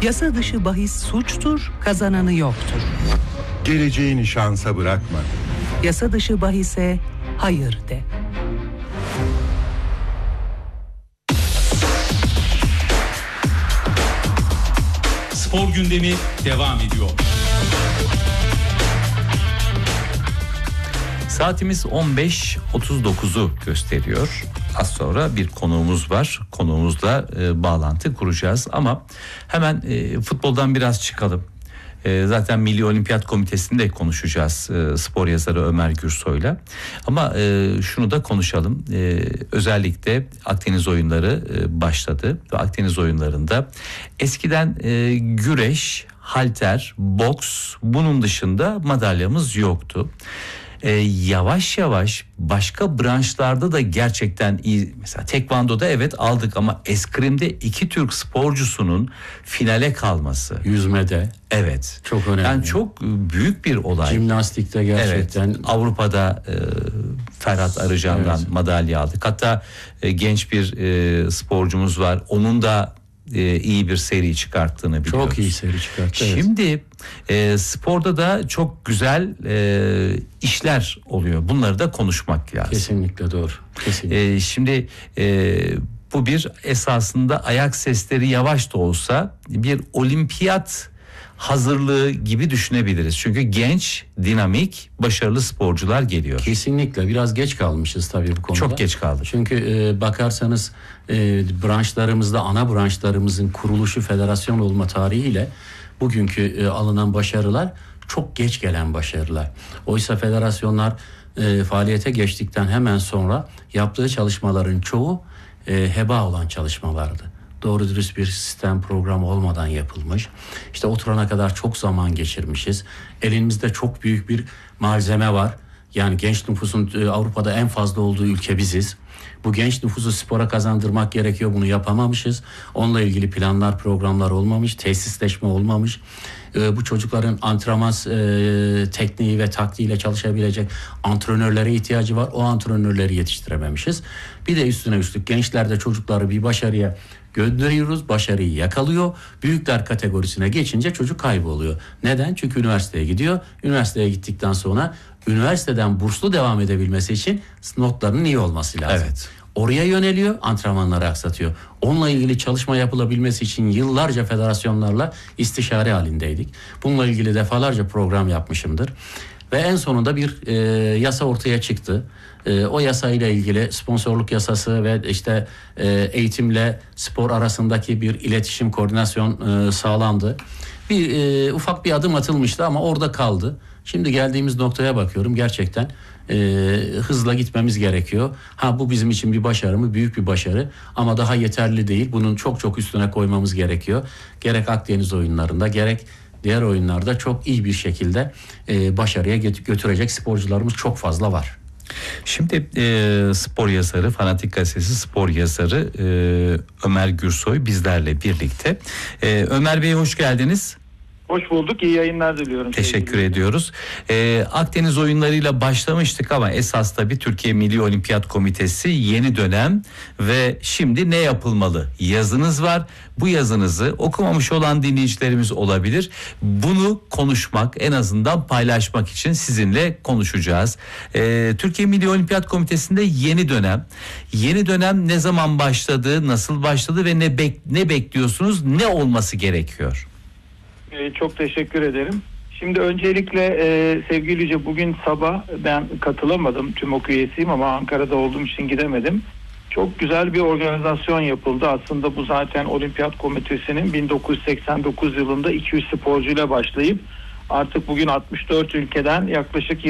Yasa dışı bahis suçtur, kazananı yoktur. Geleceğini şansa bırakma. Yasa dışı bahise hayır de. Spor gündemi devam ediyor. Saatimiz 15.39'u gösteriyor. Az sonra bir konuğumuz var. Konuğumuzla bağlantı kuracağız ama hemen futboldan biraz çıkalım. Zaten Milli Olimpiyat Komitesi'nde konuşacağız spor yazarı Ömer Gürsoy'la. Ama şunu da konuşalım. Özellikle Akdeniz oyunları başladı. Ve Akdeniz oyunlarında eskiden güreş, halter, boks, bunun dışında madalyamız yoktu. Yavaş yavaş başka branşlarda da gerçekten iyi. Mesela tekvandoda evet aldık ama eskrimde 2 Türk sporcusunun finale kalması. Yüzmede. Evet. Çok önemli. Yani çok büyük bir olay. Jimnastikte gerçekten. Evet. Avrupa'da Ferhat Arıcan'dan madalya aldık. Hatta genç bir sporcumuz var. Onun da iyi bir seri çıkarttığını biliyoruz. Çok iyi seri çıkarttı. Evet. Şimdi sporda da çok güzel işler oluyor. Bunları da konuşmak lazım. Kesinlikle doğru. Kesinlikle. Şimdi bu bir esasında ayak sesleri yavaş da olsa bir olimpiyat hazırlığı gibi düşünebiliriz. Çünkü genç, dinamik, başarılı sporcular geliyor. Kesinlikle biraz geç kalmışız tabii bu konuda. Çok geç kaldık. Çünkü bakarsanız branşlarımızda ana branşlarımızın kuruluşu federasyon olma tarihiyle bugünkü alınan başarılar çok geç gelen başarılar. Oysa federasyonlar faaliyete geçtikten hemen sonra yaptığı çalışmaların çoğu heba olan çalışmalardı. Doğru dürüst bir sistem program olmadan yapılmış. İşte oturana kadar çok zaman geçirmişiz. Elimizde çok büyük bir malzeme var. Yani genç nüfusun Avrupa'da en fazla olduğu ülke biziz. Bu genç nüfusu spora kazandırmak gerekiyor. Bunu yapamamışız. Onunla ilgili planlar, programlar olmamış. Tesisleşme olmamış. Bu çocukların antrenman tekniği ve taktiğiyle çalışabilecek antrenörlere ihtiyacı var. O antrenörleri yetiştirememişiz. Bir de üstüne üstlük gençlerde çocukları bir başarıya gönderiyoruz. Başarıyı yakalıyor. Büyükler kategorisine geçince çocuk kayboluyor. Neden? Çünkü üniversiteye gidiyor. Üniversiteye gittikten sonra üniversiteden burslu devam edebilmesi için notlarının iyi olması lazım. Evet. Oraya yöneliyor, antrenmanları aksatıyor. Onunla ilgili çalışma yapılabilmesi için yıllarca federasyonlarla istişare halindeydik. Bununla ilgili defalarca program yapmışımdır. Ve en sonunda bir yasa ortaya çıktı. O yasayla ilgili sponsorluk yasası ve işte eğitimle spor arasındaki bir iletişim, koordinasyon sağlandı. Ufak bir adım atılmıştı ama orada kaldı. Şimdi geldiğimiz noktaya bakıyorum, gerçekten hızla gitmemiz gerekiyor. Bu bizim için bir başarı mı? Büyük bir başarı ama daha yeterli değil. Bunun çok çok üstüne koymamız gerekiyor. Gerek Akdeniz oyunlarında gerek diğer oyunlarda çok iyi bir şekilde başarıya götürecek sporcularımız çok fazla var. Şimdi spor yazarı, Fanatik Gazetesi spor yazarı Ömer Gürsoy bizlerle birlikte. Ömer Bey hoş geldiniz. Hoş bulduk. İyi yayınlar diliyorum. Teşekkür ediyoruz. Akdeniz oyunlarıyla başlamıştık ama esas tabii Türkiye Milli Olimpiyat Komitesi yeni dönem ve şimdi ne yapılmalı? Yazınız var. Bu yazınızı okumamış olan dinleyicilerimiz olabilir. Bunu konuşmak, en azından paylaşmak için sizinle konuşacağız. Türkiye Milli Olimpiyat Komitesi'nde yeni dönem. Yeni dönem ne zaman başladı, nasıl başladı ve ne bekliyorsunuz? Ne olması gerekiyor? Çok teşekkür ederim. Şimdi öncelikle sevgili Yüce, bugün sabah ben katılamadım. TÜMOK üyesiyim ama Ankara'da olduğum için gidemedim. Çok güzel bir organizasyon yapıldı. Aslında bu zaten Olimpiyat Komitesi'nin 1989 yılında 200 sporcuyla başlayıp artık bugün 64 ülkeden yaklaşık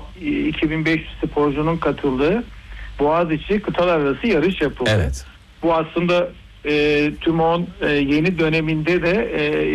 2500 sporcunun katıldığı Boğaziçi kıtalar arası yarış yapıldı. Evet. Bu aslında TÜMOK'un yeni döneminde de